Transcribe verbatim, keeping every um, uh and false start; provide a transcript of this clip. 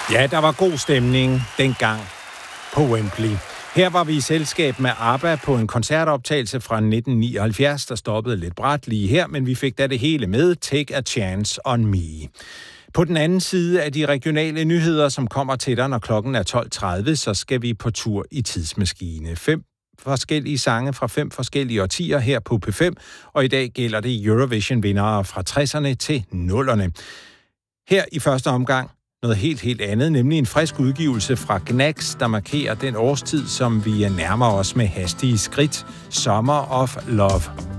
Ja, der var god stemning dengang på Wembley. Her var vi i selskab med ABBA på en koncertoptagelse fra nitten nioghalvfjerds, der stoppede lidt brat lige her, men vi fik da det hele med. Take a Chance on Me. På den anden side af de regionale nyheder, som kommer til dig, når klokken er tolv tredive, så skal vi på tur i tidsmaskine. Fem forskellige sange fra fem forskellige årtier her på P fem, og i dag gælder det Eurovision-vindere fra tresserne til nullerne. Her i første omgang noget helt, helt andet, nemlig en frisk udgivelse fra Gnags, der markerer den årstid, som vi nærmer os med hastige skridt. Summer of Love.